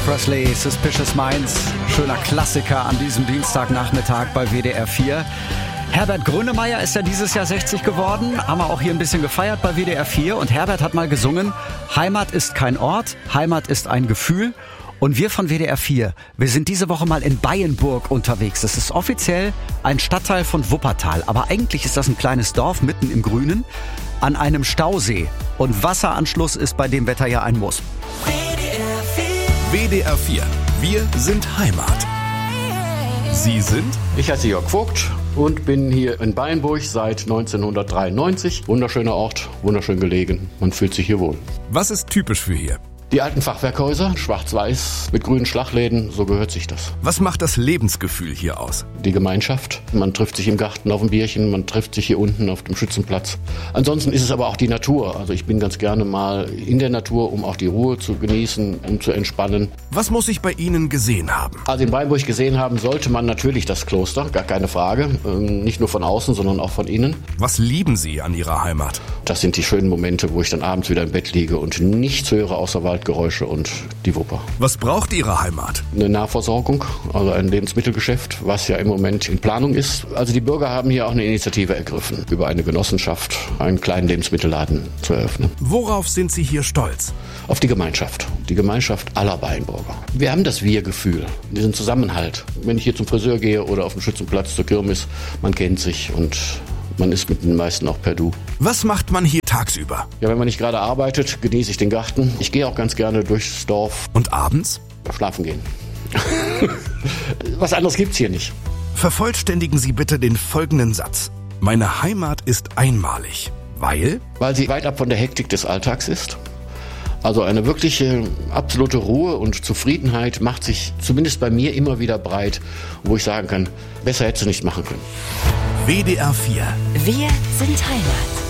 Presley, Suspicious Minds. Schöner Klassiker an diesem Dienstagnachmittag bei WDR 4. Herbert Grönemeyer ist ja dieses Jahr 60 geworden. Haben wir auch hier ein bisschen gefeiert bei WDR 4. Und Herbert hat mal gesungen, Heimat ist kein Ort, Heimat ist ein Gefühl. Und wir von WDR 4, wir sind diese Woche mal in Beyenburg unterwegs. Das ist offiziell ein Stadtteil von Wuppertal. Aber eigentlich ist das ein kleines Dorf mitten im Grünen an einem Stausee. Und Wasseranschluss ist bei dem Wetter ja ein Muss. WDR 4. Wir sind Heimat. Sie sind? Ich heiße Jörg Vogt und bin hier in Beyenburg seit 1993. Wunderschöner Ort, wunderschön gelegen. Man fühlt sich hier wohl. Was ist typisch für hier? Die alten Fachwerkhäuser, schwarz-weiß, mit grünen Schlagläden, so gehört sich das. Was macht das Lebensgefühl hier aus? Die Gemeinschaft. Man trifft sich im Garten auf ein Bierchen, man trifft sich hier unten auf dem Schützenplatz. Ansonsten ist es aber auch die Natur. Also ich bin ganz gerne mal in der Natur, um auch die Ruhe zu genießen, um zu entspannen. Was muss ich bei Ihnen gesehen haben? Also in Beyenburg gesehen haben sollte man natürlich das Kloster, gar keine Frage. Nicht nur von außen, sondern auch von innen. Was lieben Sie an Ihrer Heimat? Das sind die schönen Momente, wo ich dann abends wieder im Bett liege und nichts höre außer Waldgeräusche und die Wupper. Was braucht Ihre Heimat? Eine Nahversorgung, also ein Lebensmittelgeschäft, was ja im Moment in Planung ist. Also die Bürger haben hier auch eine Initiative ergriffen, über eine Genossenschaft einen kleinen Lebensmittelladen zu eröffnen. Worauf sind Sie hier stolz? Auf die Gemeinschaft aller Beyenburger. Wir haben das Wir-Gefühl, diesen Zusammenhalt. Wenn ich hier zum Friseur gehe oder auf dem Schützenplatz zur Kirmes, man kennt sich und man ist mit den meisten auch per Du. Was macht man hier tagsüber? Ja, wenn man nicht gerade arbeitet, genieße ich den Garten. Ich gehe auch ganz gerne durchs Dorf. Und abends? Schlafen gehen. Was anderes gibt's hier nicht. Vervollständigen Sie bitte den folgenden Satz. Meine Heimat ist einmalig. Weil? Weil sie weit ab von der Hektik des Alltags ist. Also eine wirkliche absolute Ruhe und Zufriedenheit macht sich zumindest bei mir immer wieder breit, wo ich sagen kann, besser hätte sie nicht machen können. WDR 4. Wir sind Heimat.